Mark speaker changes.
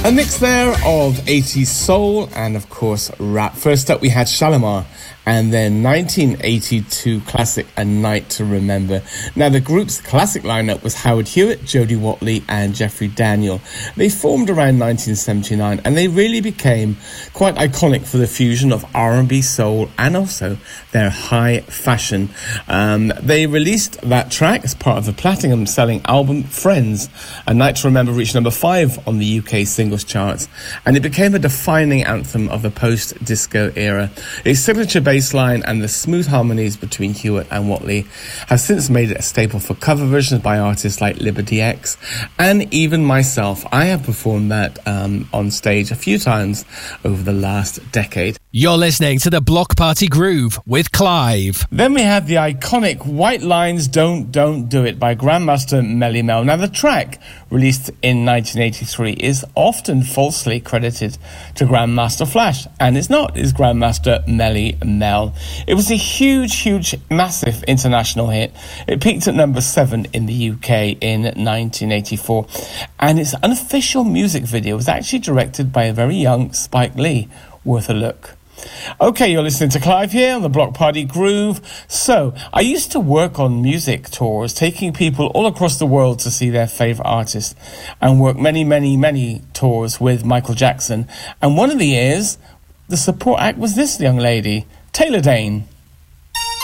Speaker 1: A mix there of 80s soul and, of course, rap. First up, we had Shalimar, and then 1982 classic A Night to Remember. Now, the group's classic lineup was Howard Hewitt, Jody Watley, and Jeffrey Daniel. They formed around 1979, and they really became quite iconic for the fusion of R&B, soul, and also their high fashion. They released that track as part of the platinum-selling album Friends. A Night to Remember reached number 5 on the UK singles charts, and it became a defining anthem of the post-disco era. Its signature bass line and the smooth harmonies between Hewitt and Watley have since made it a staple for cover versions by artists like Liberty X, and even myself. I have performed that on stage a few times over the last decade.
Speaker 2: You're listening to the Block Party Groove with Clive.
Speaker 1: Then we have the iconic White Lines Don't Do It by Grandmaster Melle Mel. Now, the track, released in 1983, is often falsely credited to Grandmaster Flash, and it's not. It's Grandmaster Melle Mel. It was a huge, massive international hit. It peaked at number 7 in the UK in 1984, and its unofficial music video was actually directed by a very young Spike Lee. Worth a look. Okay, you're listening to Clive here on the Block Party Groove. So, I used to work on music tours, taking people all across the world to see their favourite artists, and work many tours with Michael Jackson. And one of the years, the support act was this young lady, Taylor Dayne.